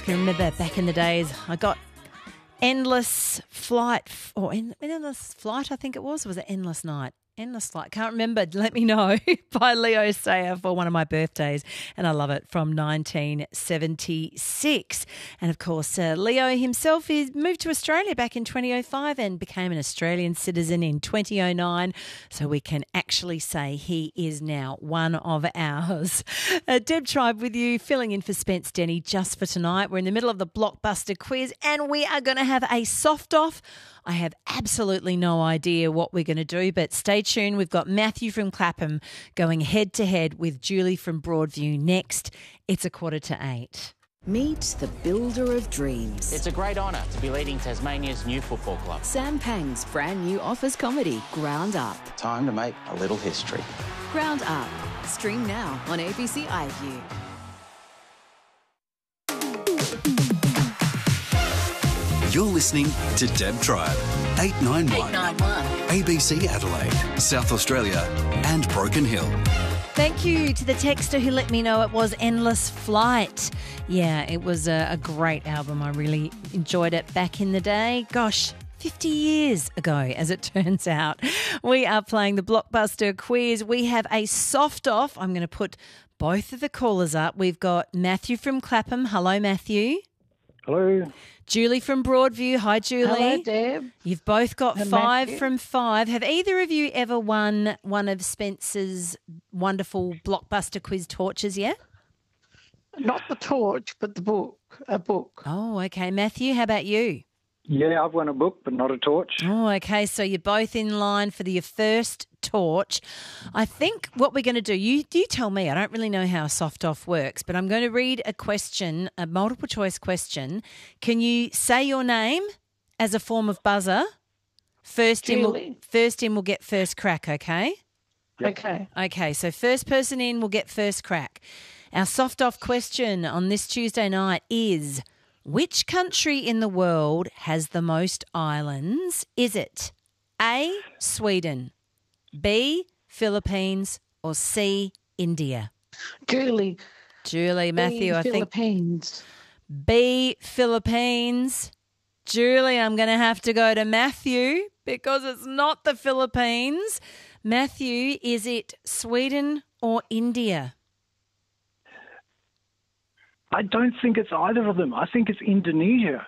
can remember back in the days, I got Endless Flight, Endless Flight, I think it was. Or was it Endless Night? Endless Flight. Can't remember. Let me know. By Leo Sayer for one of my birthdays. And I love it, from 1976. And of course, Leo himself moved to Australia back in 2005 and became an Australian citizen in 2009. So we can actually say he is now one of ours. Deb Tribe with you, filling in for Spence Denny just for tonight. We're in the middle of the blockbuster quiz and we are going to have a soft off. I have absolutely no idea what we're going to do, but stay tuned. We've got Matthew from Clapham going head to head with Julie from Broadview next. It's 7:45. Meet the builder of dreams. It's a great honour to be leading Tasmania's new football club. Sam Pang's brand new office comedy, Ground Up. Time to make a little history. Ground Up. Stream now on ABC iView. You're listening to Deb Tribe, 891, ABC Adelaide, South Australia and Broken Hill. Thank you to the texter who let me know it was Endless Flight. Yeah, it was a great album. I really enjoyed it back in the day. Gosh, 50 years ago, as it turns out. We are playing the Blockbuster quiz. We have a soft off. I'm going to put both of the callers up. We've got Matthew from Clapham. Hello, Matthew. Hello. Julie from Broadview. Hi, Julie. Hello, Deb. You've both got And 5 Matthew. from 5. Have either of you ever won one of Spencer's wonderful Blockbuster quiz torches yet? Not the torch, but the book. A book. Oh, okay. Matthew, how about you? Yeah, I've won a book, but not a torch. Oh, okay. So you're both in line for your first torch. I think what we're going to do, you tell me. I don't really know how soft off works, but I'm going to read a question, a multiple choice question. Can you say your name as a form of buzzer? First in will get first crack, okay? Okay. Okay, so first person in will get first crack. Our soft off question on this Tuesday night is, which country in the world has the most islands? Is it A, Sweden, B, Philippines, or C, India? Julie. Matthew, I think Philippines. B, Philippines. Julie, I'm going to have to go to Matthew because it's not the Philippines. Matthew, is it Sweden or India? I don't think it's either of them. I think it's Indonesia.